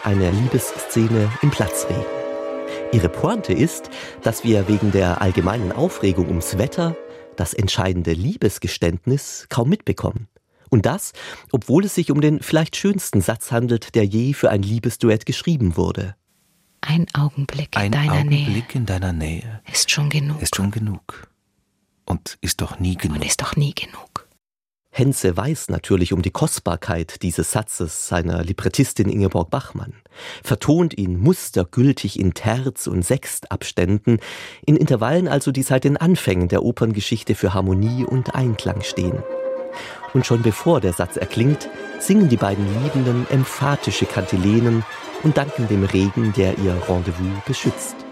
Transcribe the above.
einer Liebesszene im Platzregen. Ihre Pointe ist, dass wir wegen der allgemeinen Aufregung ums Wetter das entscheidende Liebesgeständnis kaum mitbekommen. Und das, obwohl es sich um den vielleicht schönsten Satz handelt, der je für ein Liebesduett geschrieben wurde. Ein Augenblick in deiner Nähe ist schon genug. Ist schon genug. Und ist doch nie genug. Henze weiß natürlich um die Kostbarkeit dieses Satzes seiner Librettistin Ingeborg Bachmann, vertont ihn mustergültig in Terz- und Sextabständen, in Intervallen also, die seit den Anfängen der Operngeschichte für Harmonie und Einklang stehen. Und schon bevor der Satz erklingt, singen die beiden Liebenden emphatische Kantilenen und danken dem Regen, der ihr Rendezvous beschützt.